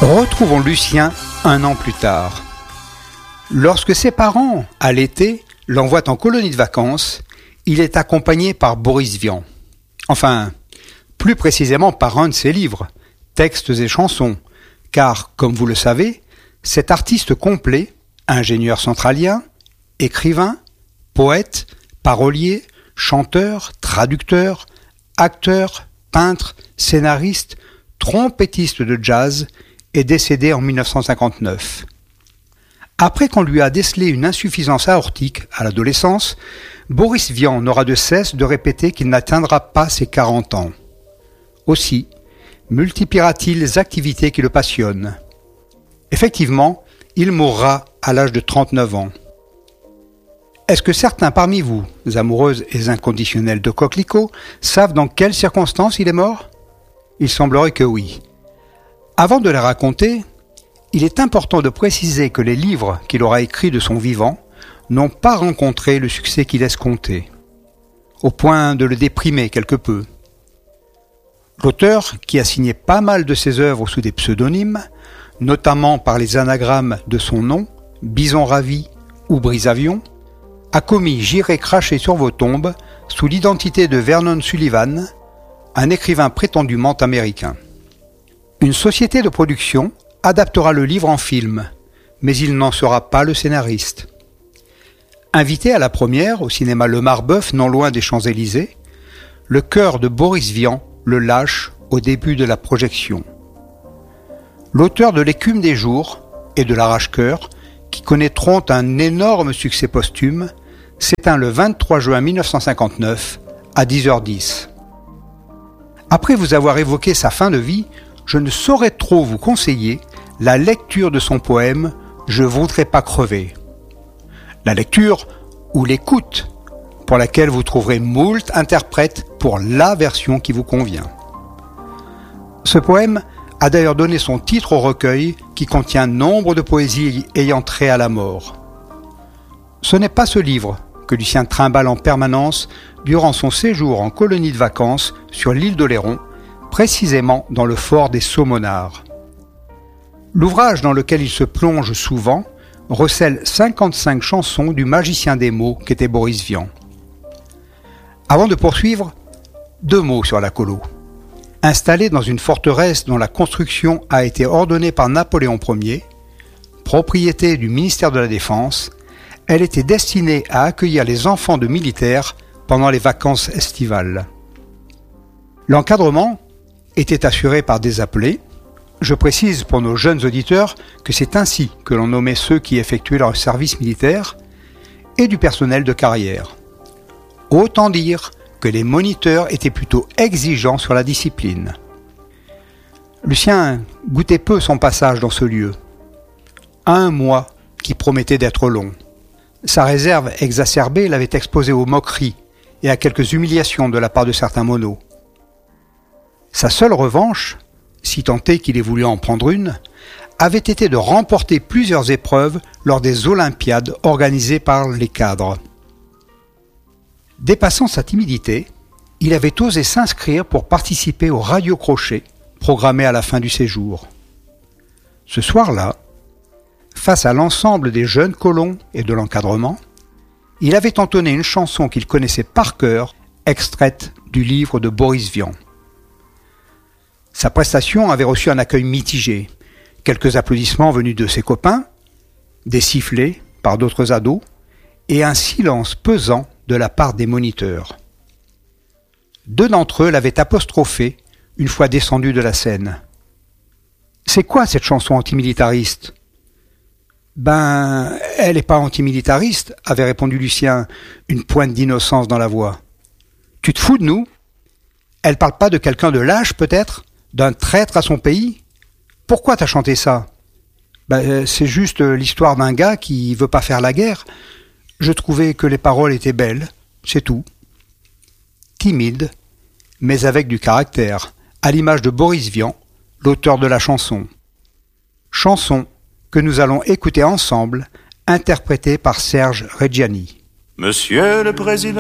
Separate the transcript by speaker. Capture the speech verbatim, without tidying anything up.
Speaker 1: Retrouvons Lucien un an plus tard. Lorsque ses parents, à l'été, l'envoient en colonie de vacances, il est accompagné par Boris Vian. Enfin, plus précisément par un de ses livres, Textes et chansons, car, comme vous le savez, cet artiste complet, ingénieur centralien, écrivain, poète, parolier, chanteur, traducteur, acteur, peintre, scénariste, trompettiste de jazz, est décédé en dix-neuf cent cinquante-neuf. Après qu'on lui a décelé une insuffisance aortique à l'adolescence, Boris Vian n'aura de cesse de répéter qu'il n'atteindra pas ses quarante ans. Aussi, multipliera-t-il les activités qui le passionnent. Effectivement, il mourra à l'âge de trente-neuf ans. Est-ce que certains parmi vous, amoureuses et inconditionnelles de coquelicots, savent dans quelles circonstances il est mort ? Il semblerait que oui. Avant de les raconter, il est important de préciser que les livres qu'il aura écrits de son vivant n'ont pas rencontré le succès qu'il escomptait, au point de le déprimer quelque peu. L'auteur, qui a signé pas mal de ses œuvres sous des pseudonymes, notamment par les anagrammes de son nom, Bison Ravi ou Brisavion, a commis J'irai cracher sur vos tombes sous l'identité de Vernon Sullivan, un écrivain prétendument américain. Une société de production adaptera le livre en film, mais il n'en sera pas le scénariste. Invité à la première au cinéma Le Marbeuf, non loin des Champs-Élysées, le cœur de Boris Vian le lâche au début de la projection. L'auteur de L'écume des jours et de l'Arrache-cœur, qui connaîtront un énorme succès posthume, s'éteint le vingt-trois juin mille neuf cent cinquante-neuf à dix heures dix. Après vous avoir évoqué sa fin de vie, je ne saurais trop vous conseiller la lecture de son poème « Je voudrais pas crever ». La lecture ou l'écoute, pour laquelle vous trouverez moult interprètes pour la version qui vous convient. Ce poème a d'ailleurs donné son titre au recueil qui contient nombre de poésies ayant trait à la mort. Ce n'est pas ce livre que Lucien trimballe en permanence durant son séjour en colonie de vacances sur l'île d'Oléron, précisément dans le fort des Saumonards. L'ouvrage dans lequel il se plonge souvent recèle cinquante-cinq chansons du magicien des mots qu'était Boris Vian. Avant de poursuivre, deux mots sur la colo. Installée dans une forteresse dont la construction a été ordonnée par Napoléon Ier, propriété du ministère de la Défense, elle était destinée à accueillir les enfants de militaires pendant les vacances estivales. L'encadrement était assuré par des appelés. Je précise pour nos jeunes auditeurs que c'est ainsi que l'on nommait ceux qui effectuaient leur service militaire, et du personnel de carrière. Autant dire que les moniteurs étaient plutôt exigeants sur la discipline. Lucien goûtait peu son passage dans ce lieu. Un mois qui promettait d'être long. Sa réserve exacerbée l'avait exposé aux moqueries et à quelques humiliations de la part de certains monos. Sa seule revanche, si tant est qu'il ait voulu en prendre une, avait été de remporter plusieurs épreuves lors des Olympiades organisées par les cadres. Dépassant sa timidité, il avait osé s'inscrire pour participer au radio-crochet programmé à la fin du séjour. Ce soir-là, face à l'ensemble des jeunes colons et de l'encadrement, il avait entonné une chanson qu'il connaissait par cœur, extraite du livre de Boris Vian. Sa prestation avait reçu un accueil mitigé, quelques applaudissements venus de ses copains, des sifflets par d'autres ados, et un silence pesant de la part des moniteurs. Deux d'entre eux l'avaient apostrophé une fois descendu de la scène. « C'est quoi cette chanson antimilitariste ?»« Ben, elle n'est pas antimilitariste, » avait répondu Lucien, une pointe d'innocence dans la voix. « Tu te fous de nous ? Elle parle pas de quelqu'un de lâche, peut-être ? D'un traître à son pays ? Pourquoi t'as chanté ça ? Ben, c'est juste l'histoire d'un gars qui veut pas faire la guerre. Je trouvais que les paroles étaient belles, c'est tout. » Timide, mais avec du caractère, à l'image de Boris Vian, l'auteur de la chanson. Chanson que nous allons écouter ensemble, interprétée par Serge Reggiani.
Speaker 2: Monsieur le Président